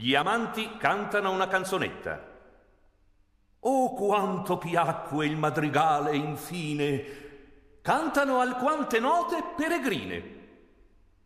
Gli amanti cantano una canzonetta. Oh, quanto piacque il madrigale, infine, cantano alquante note peregrine.